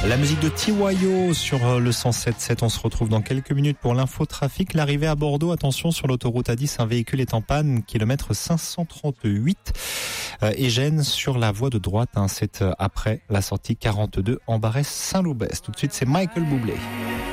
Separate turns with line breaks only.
La musique de TYO sur le 107.7. On se retrouve dans quelques minutes pour l'infotrafic. L'arrivée à Bordeaux, attention sur l'autoroute A10, un véhicule est en panne, kilomètre 538 et gêne sur la voie de droite. C'est après la sortie 42 en Barès Saint-Loubès. Tout de suite, c'est Michael Bublé.